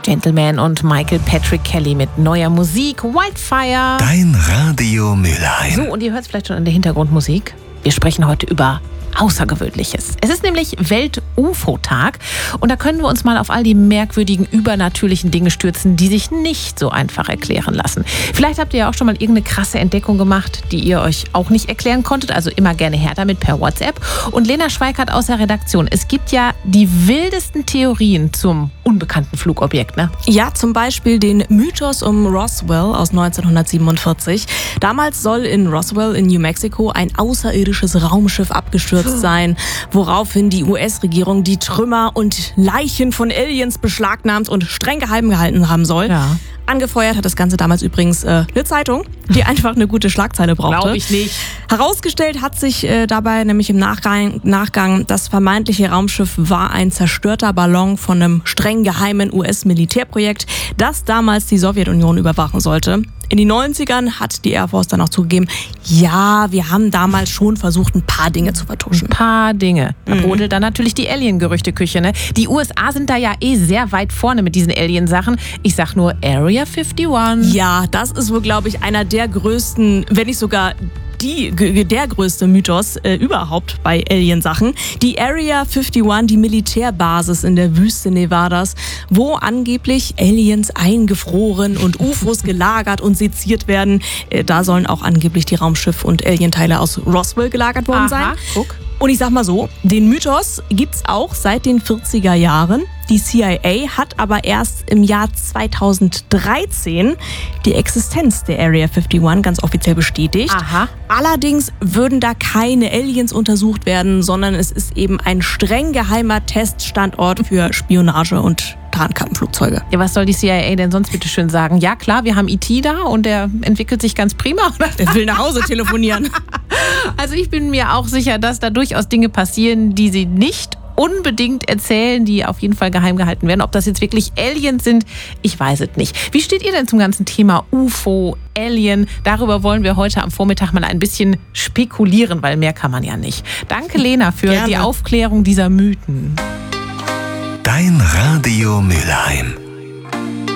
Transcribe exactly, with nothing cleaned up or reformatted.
Gentleman und Michael Patrick Kelly mit neuer Musik, Wildfire. Dein Radio Mülheim. So, und ihr hört es vielleicht schon in der Hintergrundmusik. Wir sprechen heute über Außergewöhnliches. Es ist nämlich Welt-U F O-Tag und da können wir uns mal auf all die merkwürdigen, übernatürlichen Dinge stürzen, die sich nicht so einfach erklären lassen. Vielleicht habt ihr ja auch schon mal irgendeine krasse Entdeckung gemacht, die ihr euch auch nicht erklären konntet, also immer gerne her damit per WhatsApp. Und Lena Schweikart aus der Redaktion, es gibt ja die wildesten Theorien zum unbekannten Flugobjekt, ne? Ja, zum Beispiel den Mythos um Roswell aus neunzehnhundertsiebenundvierzig. Damals soll in Roswell in New Mexico ein außerirdisches Raumschiff abgestürzt sein, woraufhin die U S-Regierung die Trümmer und Leichen von Aliens beschlagnahmt und streng geheim gehalten haben soll. Ja. Angefeuert hat das Ganze damals übrigens äh, eine Zeitung, die einfach eine gute Schlagzeile brauchte. Glaube ich nicht. Herausgestellt hat sich äh, dabei nämlich im Nachgang, Nachgang, das vermeintliche Raumschiff war ein zerstörter Ballon von einem streng geheimen U S-Militärprojekt, das damals die Sowjetunion überwachen sollte. In den neunzigern hat die Air Force dann auch zugegeben, ja, wir haben damals schon versucht, ein paar Dinge zu vertuschen. Ein paar Dinge. Da Mhm. brodelt dann natürlich die Alien-Gerüchteküche, ne? Die U S A sind da ja eh sehr weit vorne mit diesen Alien-Sachen. Ich sag nur Area einundfünfzig. Ja, das ist wohl, glaube ich, einer der größten, wenn nicht sogar die, der größte Mythos äh, überhaupt bei Alien-Sachen. Die Area einundfünfzig, die Militärbasis in der Wüste Nevadas, wo angeblich Aliens eingefroren und U F Os gelagert und seziert werden. Äh, da sollen auch angeblich die Raumschiff- und Alienteile aus Roswell gelagert worden Aha, sein. guck. Und ich sag mal so, den Mythos gibt's auch seit den vierziger Jahren. Die C I A hat aber erst im Jahr zweitausenddreizehn die Existenz der Area einundfünfzig ganz offiziell bestätigt. Aha. Allerdings würden da keine Aliens untersucht werden, sondern es ist eben ein streng geheimer Teststandort für Spionage und Tarnkappenflugzeuge. Ja, was soll die C I A denn sonst bitte schön sagen? Ja klar, wir haben E T da und der entwickelt sich ganz prima. Der will nach Hause telefonieren. Also ich bin mir auch sicher, dass da durchaus Dinge passieren, die sie nicht unbedingt erzählen, die auf jeden Fall geheim gehalten werden. Ob das jetzt wirklich Aliens sind, ich weiß es nicht. Wie steht ihr denn zum ganzen Thema U F O, Alien? Darüber wollen wir heute am Vormittag mal ein bisschen spekulieren, weil mehr kann man ja nicht. Danke, Lena, für Gerne. die Aufklärung dieser Mythen. Dein Radio Mülheim.